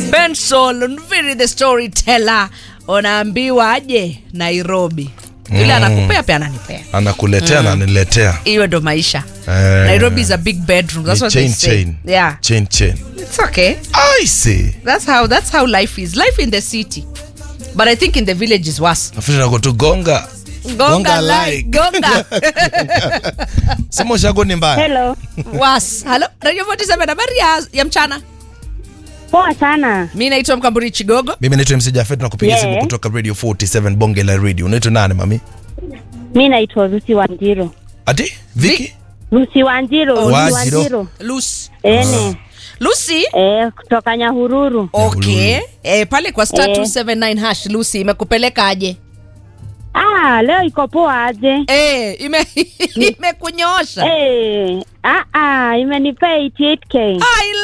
Benson Nviri the storyteller unaambiwa aje Nairobi. Yule anakupea pia ananipea. Anakuletea na ananiletea. Hiyo ndo maisha. Nairobi is a big bedroom. That's what they say. Yeah. Chain. It's okay. I see. That's how life is. Life in the city. But I think in the village is worse. Afisha nako tu gonga like. Gonga. Sema shago ni mbaya. Hello. Hello. Radio 47 habari ya mchana. Poa sana. Mimi naitwa Mkamburi Chigogo. Mimi naitwa MC Jafet na kupigia simu kutoka Radio 47 Bonge la Radio. Unaitwa nani mami? Mimi naitwa Lucy Wanjiro. Ati? Viki? Lucy Wanjiro. Lucy. Lucy? Kutoka Nyahururu. Okay. Pale kwa star 279 hash Lucy imekupeleka aje? Leo iko poa aje? Imekunyoosha. Imenipea 88k.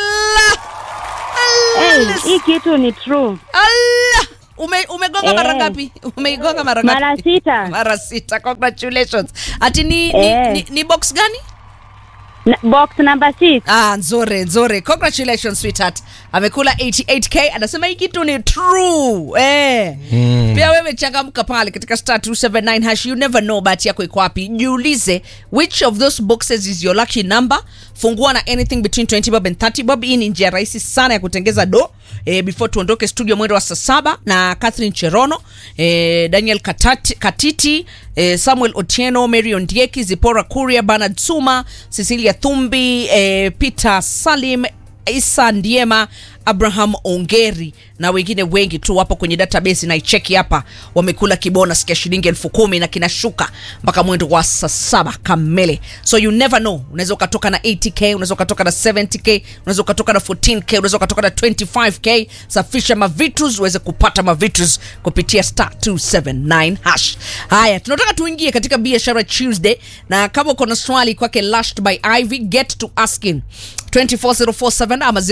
Hii kitu ni true. Umegonga mara ngapi? Umeigonga mara ngapi? Mara 6. Congratulations. Ati ni box gani? Box number 6. Nzore. Congratulations sweetheart. Amekula 88k. Anasema hii kitu ni true. Pia wewe changamka pale katika star 279 hash. You never know bahati yako iko wapi. Jiulize which of those boxes is your lucky number. Fungua na anything between 20 bob and 30 bob. Hii ni njia rahisi sana ya kutengeza do. Before tuondoke studio mwendo wa saa 7 na Catherine Cherono, Daniel Katiti, Samuel Otieno, Mary Ondieki, Zipora Kuria, Bernard Suma, Cecilia Thumbi, Peter Salim, Isa Ndiema, Abraham Ongeri na wengine wengi tu wapo kwenye database na icheki hapa. Wamekula kibonus ya shilingi 10,000 na kinashuka mpaka mwendo wa saa 7 kamili. So you never know. Unaweza ukatoka na 80k, unaweza ukatoka na 70k, unaweza ukatoka na 14k, unaweza ukatoka na 25k. Safisha mavitus uweze kupata mavitus kupitia star 279 hash. Haya, tunataka tuingie katika biashara Tuesday, na kama uko na swali kwake Lashed by Ivy, get to asking 24047 ama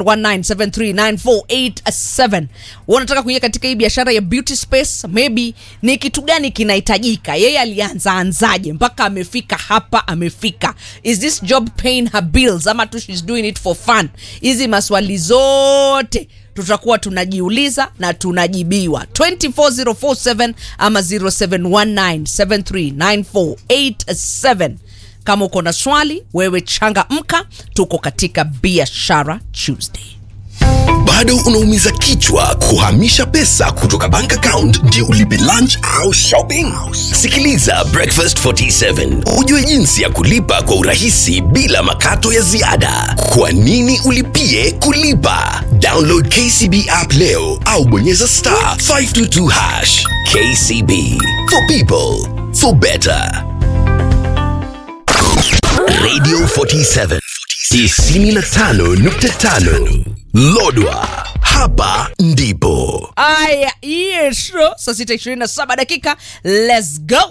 0719739487. Unataka kuingia katika hii biashara ya beauty space, maybe ni kitu gani kinahitajika? Yeye alianzaje mpaka amefika hapa amefika? Is this job paying her bills ama tu she's doing it for fun? Hizi maswali zote tutakuwa tunajiuliza na tunajibiwa. 24047 ama 0719739487. Kama uko na swali, wewe changamka, tuko katika biashara Tuesday. Bado unaumiza kichwa kuhamisha pesa kutoka bank account ndio ulipe lunch au shopping? Sikiliza Breakfast 47. Ujue jinsi ya kulipa kwa urahisi bila makato ya ziada. Kwa nini ulipie kulipa? Download KCB app leo au bonyeza star 522 hash. KCB, for people, for better. Radio 47 95.5 Lodwa, hapa ndipo. Yes, saa 6:27 dakika. Let's go.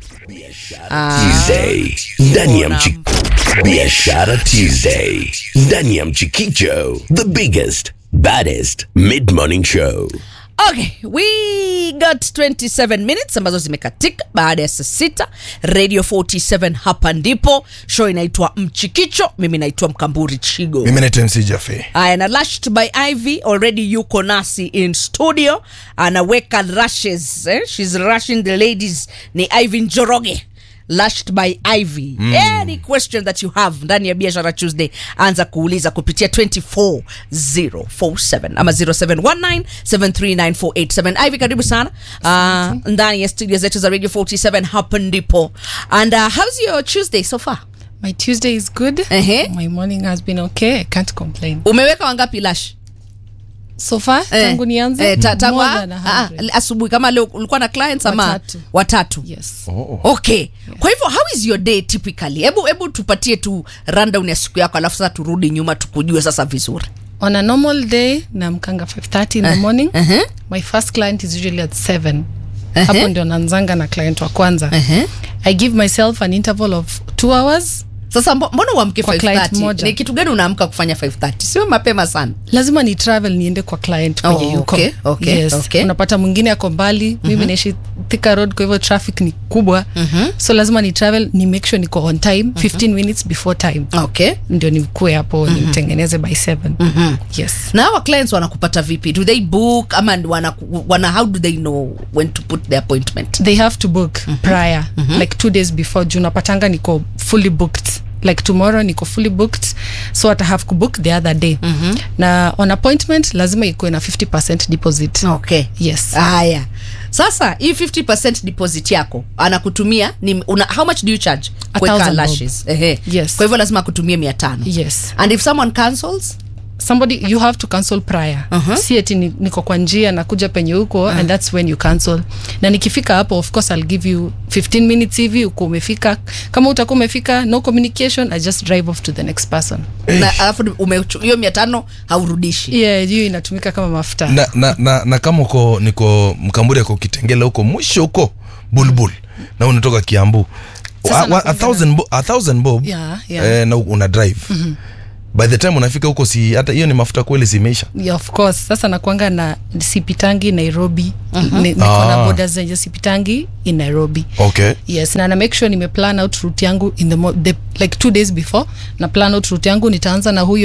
Tuesday ndani ya Biashara Tuesday ndani ya Mchikicho, the biggest, baddest mid-morning show. Okay, we got 27 minutes ambazo zimekatika baada ya saa 6. Radio 47 hapa ndipo. Show inaitwa Mchikicho. Mimi naitwa Mkamburi Chigo. Mimi naitwa MC Jaffe. Na Lashed by Ivy already yuko nasi in studio. Anaweka rushes. She's rushing the ladies. Ni Ivy Njoroge. Lashed by Ivy. Any question that you have ndani ya Biashara Tuesday, anza kuuliza kupitia 24047 ama 0719739487. Ivy, karibu sana ndani ya studio zetu za Radio 47 hapa ndipo. And how's your Tuesday so far? My Tuesday is good. My morning has been okay. I can't complain. Umeweka wangapi lash? So far, tangu nianze, asubuhi kama leo ulikuwa na clients ama watatu? Yes. Okay. Yeah. Kwa hivyo how is your day typically? Hebu tupatie tu rundown ya siku yako, alafu sasa turudi nyuma tukujue sasa vizuri. On a normal day, naamkanga 5:30 in the morning. My first client is usually at 7. Hapo ndio naanzanga na client wa kwanza. I give myself an interval of 2 hours Sasa mbona uamke Kwa client 5:30? moja. Ni kitu gani unaamka kufanya 5:30? Sio mapema sana. Lazima ni travel niende kwa client kwenye yuko. Okay. Yes. Okay. Unapata mwingine ako mbali, mimi naishi Thika Road, kwa hivyo traffic ni kubwa. So lazima ni travel, ni make sure niko on time 15 minutes before time. Okay. Ndio nikue hapo nimtengeneze by 7. Yes. Na our clients wanakupata vipi? Do they book ama how do they know when to put the appointment? They have to book prior, like 2 days before. Juu napatanga niko fully booked, like tomorrow niko fully booked, so I have to book the other day. Na on appointment lazima ikuwe na 50% deposit. Okay. Yes. Haya. Sasa hii 50% deposit yako anakutumia how much do you charge? 1,000 lashes. Yes. Kwa hivyo lazima akutumie 500. Yes. And if someone cancels, somebody you have to cancel prior. Si eti niko kwa njia nakuja penye huko and that's when you cancel. Na nikifika hapo, of course I'll give you 15 minutes hivi uko umefika. Kama utakuwa umefika, no communication, I just drive off to the next person. na alafu hiyo 500 haurudishi. Yeah, hiyo inatumika kama mafuta. Na kama niko Mkamburi kwa Kitengela huko mwisho huko Bulbul na unatoka Kiambu, 1,000 bob. Yeah. Na una drive. By the time unafika huko, si hata hiyo ni mafuta kweli zimeisha. Yeah, of course. Sasa nakuanga na sipitangi Nairobi. Niko na borders zenye sipitangi in Nairobi. Okay. Yes, na make sure nime plan out route yangu in the like 2 days before. Na plan out route yangu, nitaanza na huyo